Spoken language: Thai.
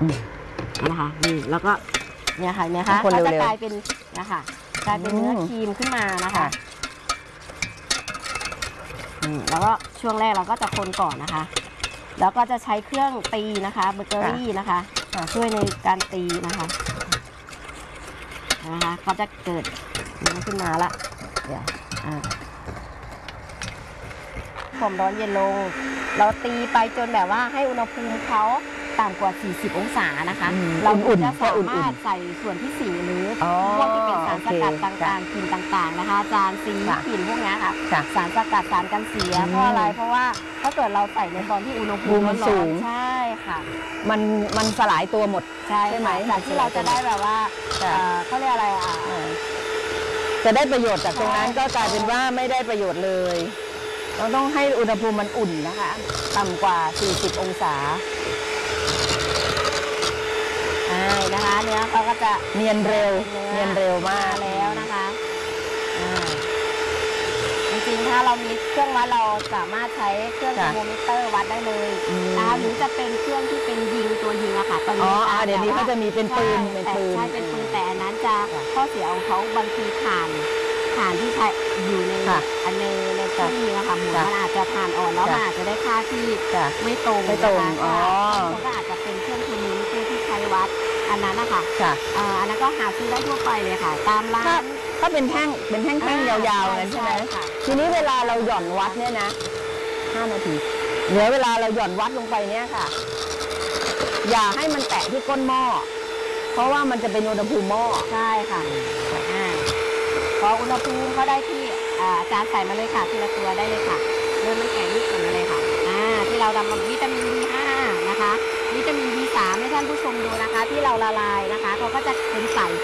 นะคะนี่แล้วก็เนี่ยค่ะเนี่ยค่ะก็จะกลายเป็นนะคะกลายเป็นเนื้อครีมขึ้นมานะคะแล้วก็ช่วงแรกเราก็จะคนก่อนนะคะแล้วก็จะใช้เครื่องตีนะคะเบเกอรี่นะคะช่วยในการตีนะคะก็จะเกิดนี้ขึ้นมาละเดี๋ยวความร้อนเย็นลงเราตีไปจนแบบว่าให้อุณหภูมิเขาต่ำกว่า40องศานะคะเราจะสามารถใส่ส่วนที่4หรือพวกที่เป็นสารสกัดต่างๆกลิ่นต่างๆนะคะจานสีกลิ่นพวกนี้ค่ะสารสกัดสารกันเสียเพราะอะไรเพราะว่าถ้าเกิดเราใส่ในตอนที่อุณหภูมิมันสูงใช่ค่ะมันสลายตัวหมดใช่ไหมจากที่เราจะได้แบบว่าเขาเรียกอะไรจะได้ประโยชน์จากตรงนั้นก็กลายเป็นว่าไม่ได้ประโยชน์เลยเราต้องให้อุณหภูมิมันอุ่นนะคะต่ำกว่า40องศานะคะเนื้อเขาก็จะเนียนเร็วมากแล้วนะคะจริงๆถ้าเรามีเครื่องวัดเราสามารถใช้เครื่องเทอร์โมมิเตอร์วัดได้เลยนะคะหรือจะเป็นเครื่องที่เป็นยิงตัวยิงอะค่ะตอนนี้เดี๋ยวนี้เขาจะมีเป็นปืนใช่เป็นปืนแต่อันนั้นจะข้อเสียของเขาบางทีถ่านที่ใช้อยู่ในในเครื่องยิงอะค่ะหมุนมันอาจจะถ่านอ่อนแล้วมันอาจจะได้ค่าที่ไม่ตรงนะคะก็อาจจะเป็นเครื่องเทอร์โมมิเตอร์ที่ใช้วัดอันนั้นนะคะอันนั้นก็หาซื้อได้ทั่วไปเลยค่ะตามร้านถ้าเป็นแท่งยาวๆนั้นใช่ไหมทีนี้เวลาเราหย่อนวัดเนี่ยนะ5 นาทีเดี๋ยวเวลาเราหย่อนวัดลงไปเนี่ยค่ะอย่าให้มันแตะที่ก้นหม้อเพราะว่ามันจะเป็นอุณหภูมิหม้อใช่ค่ะพออุณหภูมิเขาได้ที่อาจารย์ใส่มาเลยค่ะทีละตัวได้เลยค่ะเริ่มมันแข็งนิดหนึ่งเลยค่ะที่เราทำวิตามิน B5 นะคะวิตามิน B3 ให้ท่านผู้ชมดูนะคะที่เราละลายนะคะเขาก็จะเป็นใส